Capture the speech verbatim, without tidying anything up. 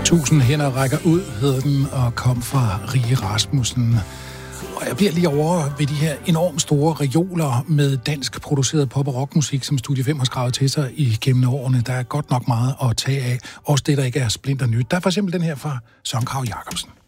Tusind hænder rækker ud, hedder den, og kom fra Rie Rasmussen. Og jeg bliver lige over ved de her enormt store reoler med dansk produceret pop- og rockmusik, som Studie fem har skrevet til sig igennem årene. Der er godt nok meget at tage af. Også det, der ikke er splinter nyt. Der er for eksempel den her fra Søren Kragh Jacobsen.